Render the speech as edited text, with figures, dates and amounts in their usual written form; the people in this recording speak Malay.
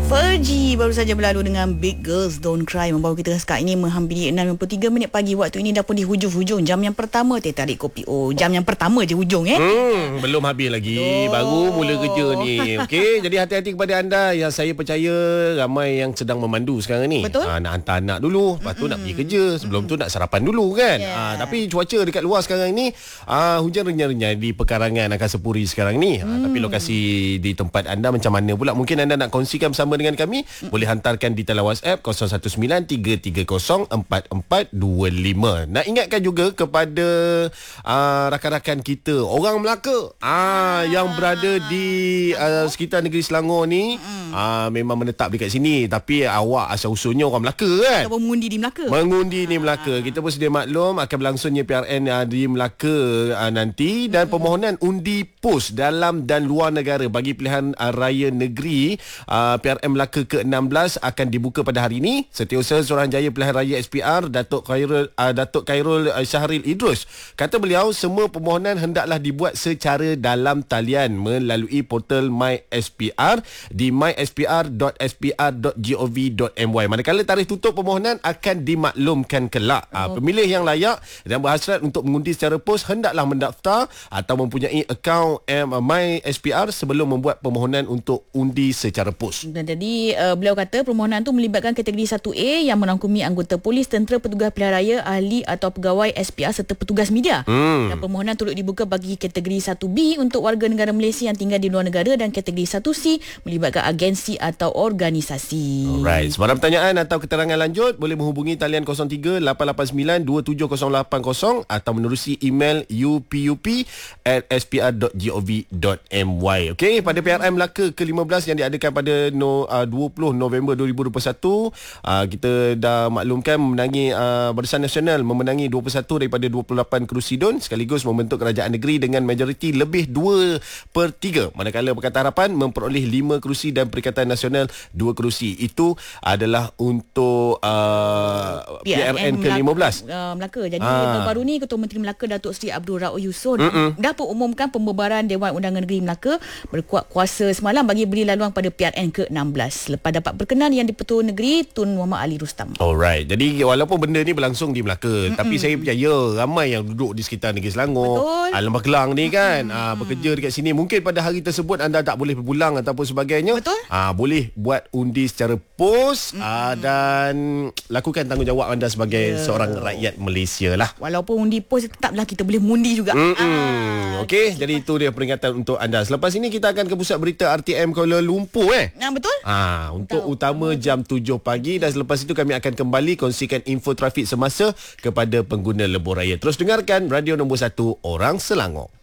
Fergie baru saja berlalu dengan Big Girls Don't Cry, membawa kita sekarang ini menghampiri 6.53 minit pagi. Waktu ini dah pun di hujung-hujung jam yang pertama Teh Tarik Kopi. Oh, jam yang pertama je hujung Belum habis lagi. Baru mula kerja ni. Okey, jadi hati-hati kepada anda yang saya percaya ramai yang sedang memandu sekarang ni. Betul. Nak hantar anak dulu, lepas tu nak pergi kerja. Sebelum tu nak sarapan dulu kan. Tapi cuaca dekat luar sekarang ni hujan renyah-renyah di pekarangan Angkasa Puri sekarang ni. Tapi lokasi di tempat anda macam mana pula? Mungkin anda nak kongsikan bersama dengan kami, boleh hantarkan di talian WhatsApp 0193304425. Nak ingatkan juga kepada rakan-rakan kita orang Melaka yang berada di sekitar negeri Selangor ni, memang menetap dekat sini, tapi awak asal usulnya orang Melaka kan, ataupun mengundi di Melaka. Mengundi di Melaka. Kita pun sedia maklum akan berlangsungnya PRN di Melaka nanti, dan permohonan undi pos dalam dan luar negara bagi pilihan raya negeri PRN Melaka ke-16 akan dibuka pada hari ini. Setiausaha Suruhanjaya Pilihan Raya SPR Datuk Khairul Syahril Idrus kata beliau semua permohonan hendaklah dibuat secara dalam talian melalui portal MySPR di myspr.spr.gov.my. Manakala tarikh tutup permohonan akan dimaklumkan kelak. Pemilih yang layak dan berhasrat untuk mengundi secara pos hendaklah mendaftar atau mempunyai akaun MySPR sebelum membuat permohonan untuk undi secara pos. Jadi beliau kata permohonan tu melibatkan kategori 1A yang merangkumi anggota polis, tentera, petugas pilihan raya, ahli atau pegawai SPR serta petugas media. Dan permohonan turut dibuka bagi kategori 1B untuk warga negara Malaysia yang tinggal di luar negara, dan kategori 1C melibatkan agensi atau organisasi. Alright, sembarang pertanyaan atau keterangan lanjut boleh menghubungi talian 03-889-27080 atau menerusi email upup@spr.gov.my. Okey, pada PRN Melaka ke-15 yang diadakan pada 20 November 2021, kita dah maklumkan memenangi Barisan Nasional memenangi 21 daripada 28 kerusi DUN sekaligus membentuk kerajaan negeri dengan majoriti lebih 2/3, manakala Pakatan Harapan memperoleh 5 kerusi dan Perikatan Nasional 2 kerusi. Itu adalah untuk PRN ke-15 Melaka. Jadi baru ni Ketua Menteri Melaka Datuk Seri Abdul Rauf Yusof dah pun umumkan pembubaran Dewan Undangan Negeri Melaka berkuat kuasa semalam bagi beri laluan pada PRN ke-16 lepas dapat berkenan yang di-Pertua Negeri Tun Muhammad Ali Rustam. Alright. Jadi walaupun benda ni berlangsung di Melaka, tapi saya percaya ramai yang duduk di sekitar negeri Selangor, Lembah Kelang ni kan, bekerja dekat sini. Mungkin pada hari tersebut anda tak boleh berpulang ataupun sebagainya. Boleh buat undi secara pos dan lakukan tanggungjawab anda sebagai seorang rakyat Malaysia lah. Walaupun undi pos, tetaplah kita boleh mengundi juga. Okey, jadi itu dia peringatan untuk anda. Selepas ini kita akan ke pusat berita RTM Kuala Lumpur Betul? Untuk utama jam 7 pagi, dan selepas itu kami akan kembali kongsikan info trafik semasa kepada pengguna lebuh raya. Terus dengarkan radio nombor 1 Orang Selangor.